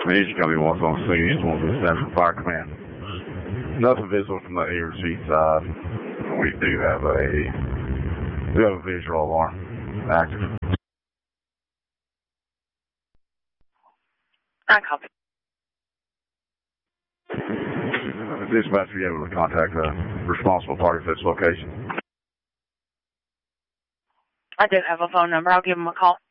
Major Company 1 on scene, 117 from Fire Command. Nothing visible from the ARG side. We do have a visual alarm active. I copy. Dispatch will be able to contact the responsible party for this location. I do have a phone number. I'll give them a call.